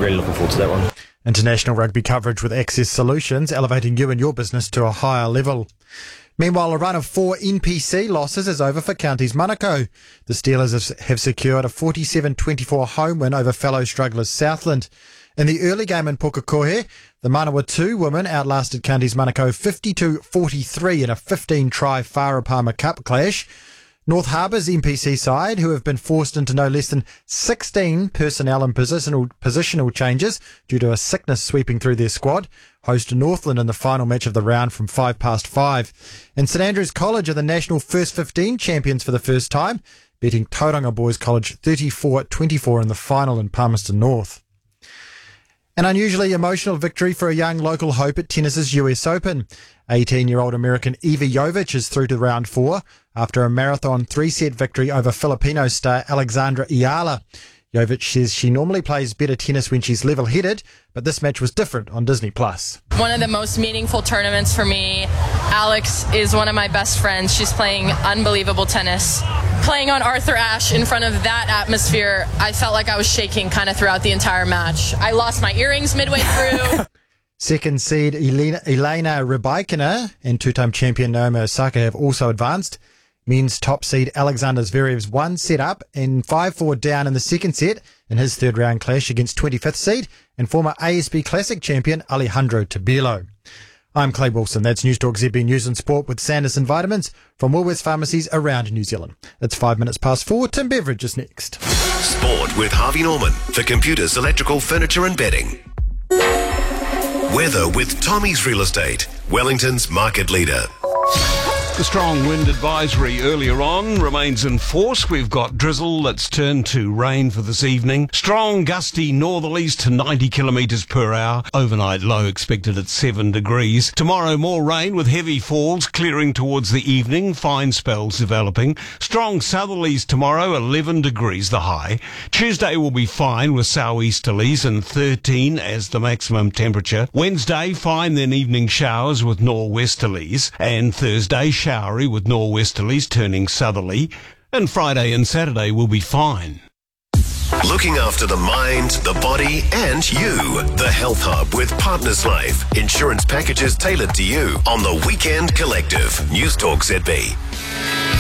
really looking forward to that one. International rugby coverage with Access Solutions, elevating you and your business to a higher level. Meanwhile, a run of 4 NPC losses is over for Counties Manukau. The Steelers have secured a 47-24 home win over fellow strugglers Southland. In the early game in Pukekohe, the Manawa 2 women outlasted Counties Manukau 52-43 in a 15-try Wharepama Cup clash. North Harbour's NPC side, who have been forced into no less than 16 personnel and positional changes due to a sickness sweeping through their squad, host Northland in the final match of the round from 5:05. And St Andrews College are the national first 15 champions for the first time, beating Tauranga Boys College 34-24 in the final in Palmerston North. An unusually emotional victory for a young local hope at tennis's US Open. 18-year-old American Iva Jovic is through to round 4 after a marathon 3-set victory over Filipino star Alexandra Ayala. Jovic says she normally plays better tennis when she's level-headed, but this match was different on Disney+. One of the most meaningful tournaments for me. Alex is one of my best friends. She's playing unbelievable tennis. Playing on Arthur Ashe in front of that atmosphere, I felt like I was shaking kind of throughout the entire match. I lost my earrings midway through. Second seed Elena Rybakina and two-time champion Naomi Osaka have also advanced. Men's top seed Alexander Zverev's 1 set up and 5-4 down in the second set in his third round clash against 25th seed and former ASB Classic champion Alejandro Tabilo. I'm Clay Wilson. That's News Talk ZB News and Sport with Sanderson Vitamins from Woolworths pharmacies around New Zealand. It's 5 minutes past 4. Tim Beveridge is next. Sport with Harvey Norman for computers, electrical, furniture and bedding. Weather with Tommy's Real Estate, Wellington's market leader. The strong wind advisory earlier on remains in force. We've got drizzle that's turned to rain for this evening. Strong gusty northerlies to 90 kilometres per hour. Overnight low expected at 7 degrees. Tomorrow more rain with heavy falls clearing towards the evening. Fine spells developing. Strong southerlies tomorrow, 11 degrees the high. Tuesday will be fine with southeasterlies and 13 as the maximum temperature. Wednesday fine, then evening showers with nor'westerlies. And Thursday showery with nor'westerlies turning southerly, and Friday and Saturday will be fine. Looking after the mind, the body and you. The Health Hub with Partners Life. Insurance packages tailored to you on the Weekend Collective. News Talk ZB.